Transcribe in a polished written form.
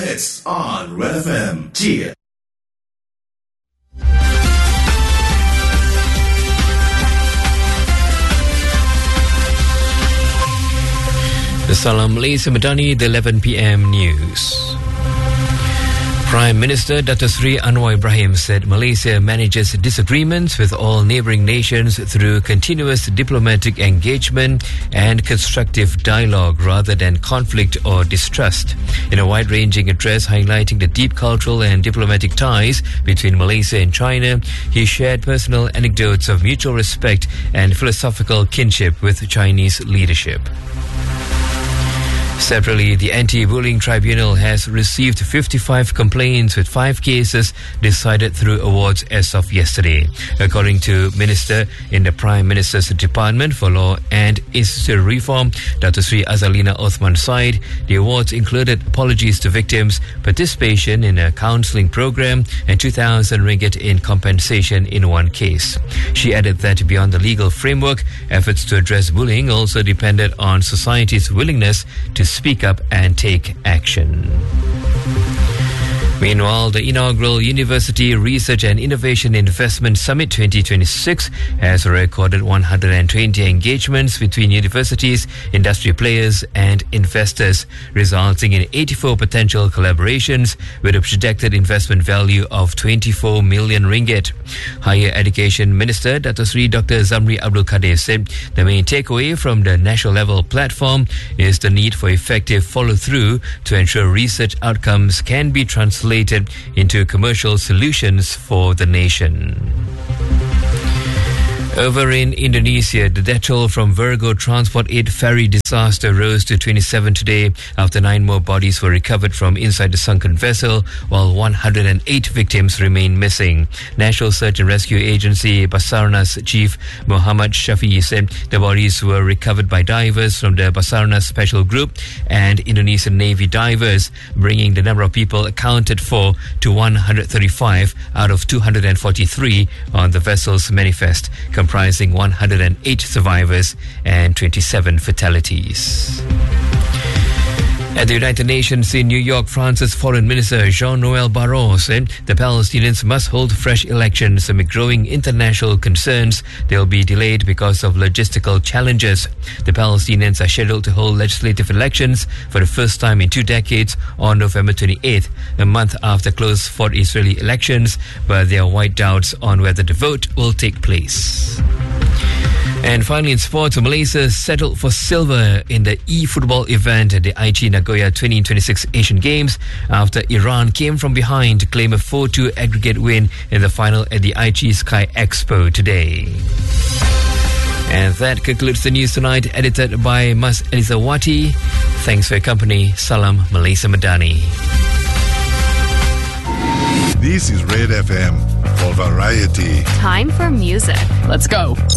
hits on Red FM. Cheer. Salam Malaysia Madani, the 11 p.m. news. Prime Minister Dato Sri Anwar Ibrahim said Malaysia manages disagreements with all neighbouring nations through continuous diplomatic engagement and constructive dialogue rather than conflict or distrust. In a wide-ranging address highlighting the deep cultural and diplomatic ties between Malaysia and China, he shared personal anecdotes of mutual respect and philosophical kinship with Chinese leadership. Separately, the Anti-Bullying Tribunal has received 55 complaints with 5 cases decided through awards as of yesterday. According to Minister in the Prime Minister's Department for Law and Institutional Reform, Dr. Sri Azalina Othman Said, the awards included apologies to victims, participation in a counselling program, and 2,000 ringgit in compensation in one case. She added that beyond the legal framework, efforts to address bullying also depended on society's willingness to speak up and take action. Meanwhile, the inaugural University Research and Innovation Investment Summit 2026 has recorded 120 engagements between universities, industry players and investors, resulting in 84 potential collaborations with a projected investment value of 24 million ringgit. Higher Education Minister Dato Sri Dr. Zamri Abdul Kadir said the main takeaway from the national level platform is the need for effective follow-through to ensure research outcomes can be translated into commercial solutions for the nation. Over in Indonesia, the death toll from Virgo Transport 8 ferry disaster rose to 27 today after 9 more bodies were recovered from inside the sunken vessel, while 108 victims remain missing. National Search and Rescue Agency Basarnas Chief Muhammad Shafi said the bodies were recovered by divers from the Basarnas Special Group and Indonesian Navy divers, bringing the number of people accounted for to 135 out of 243 on the vessel's manifest, comprising 108 survivors and 27 fatalities. At the United Nations in New York, France's Foreign Minister Jean-Noël Barrot said the Palestinians must hold fresh elections amid growing international concerns they'll be delayed because of logistical challenges. The Palestinians are scheduled to hold legislative elections for the first time in 2 decades on November 28th, a month after close-fought Israeli elections, but there are wide doubts on whether the vote will take place. And finally in sports, Malaysia settled for silver in the e-football event at the Aichi Nagoya 2026 Asian Games after Iran came from behind to claim a 4-2 aggregate win in the final at the Aichi Sky Expo today. And that concludes the news tonight, edited by Mas Elizawati. Thanks for your company. Salam Malaysia Madani. This is Red FM for variety. Time for music. Let's go.